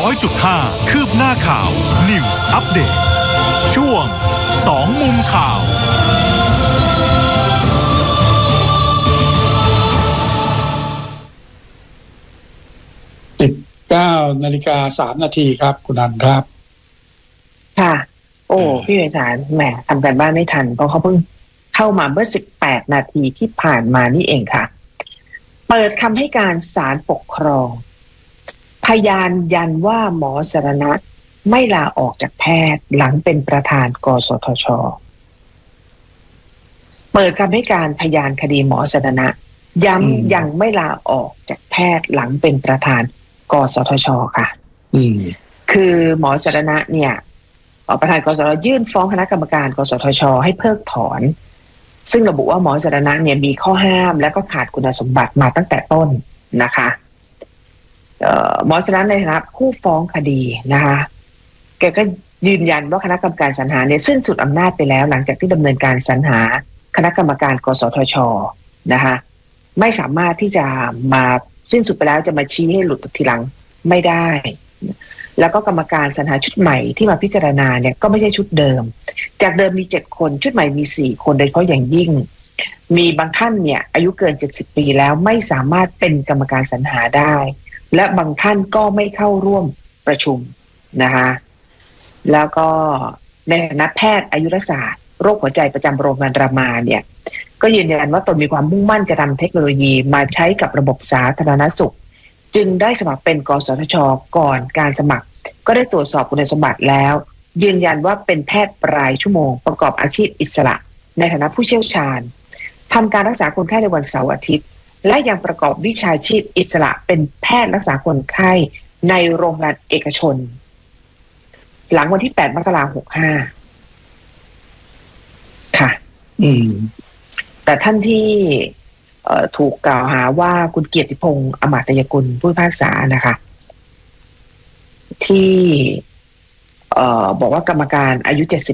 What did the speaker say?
100.5 คืบหน้าข่าว News Update ช่วง2มุมข่าว 19:03 นาทีครับคุณอันครับค่ะโอ้พี่เวสารแหมทำกันบ้านไม่ทันเพราะเขาเพิ่งเข้ามาเมื่อ18 นาทีที่ผ่านมานี่เองค่ะเปิดคำให้การศาลปกครองพยานยันว่าหมอสรณะไม่ลาออกจากแพทย์หลังเป็นประธานกสทช.เปิดคำให้การพยานคดีหมอสรณะย้ำยังไม่ลาออกจากแพทย์หลังเป็นประธานกสทช.ค่ะคือหมอสรณะเนี่ยประธานกสทช.ยื่นฟ้องคณะกรรมการกสทช.ให้เพิกถอนซึ่งระบุว่าหมอสรณะเนี่ยมีข้อห้ามและก็ขาดคุณสมบัติมาตั้งแต่ต้นนะคะหมอสรณะในฐานะผู้ฟ้องคดีนะคะแกก็ยืนยันว่าคณะกรรมการสรรหาเนี่ยสิ้นสุดอำนาจไปแล้วหลังจากที่ดำเนินการสรรหาคณะกรรมการกสทช.นะคะไม่สามารถที่จะมาสิ้นสุดไปแล้วจะมาชี้ให้หลุดทีหลังไม่ได้แล้วก็กรรมการสรรหาชุดใหม่ที่มาพิจารณาเนี่ยก็ไม่ใช่ชุดเดิมจากเดิมมี7 คนชุดใหม่มี4 คนโดยเฉพาะอย่างยิ่งมีบางท่านเนี่ยอายุเกิน70 ปีแล้วไม่สามารถเป็นกรรมการสรรหาได้และบางท่านก็ไม่เข้าร่วมประชุมนะคะแล้วก็ในฐานะแพทย์อายุรศาสตร์โรคหัวใจประจำโรงพยาบาลรามาเนี่ยก็ยืนยันว่าตนมีความมุ่งมั่นจะนำเทคโนโลยีมาใช้กับระบบสาธารณสุขจึงได้สมัครเป็นกสทช.ก่อนการสมัครก็ได้ตรวจสอบคุณสมบัติแล้วยืนยันว่าเป็นแพทย์รายชั่วโมงประกอบอาชีพอิสระในฐานะผู้เชี่ยวชาญทำการรักษาคนไข้ในวันเสาร์อาทิตย์และยังประกอบวิชาชีพอิสระเป็นแพทย์รักษาคนไข้ในโรงพยาบาลเอกชนหลังวันที่8 มกราคม 65ค่ะแต่ท่านที่ถูกกล่าวหาว่าคุณเกียรติพงษ์อมาตยกุลผู้พิพากษานะคะที่บอกว่ากรรมการอายุ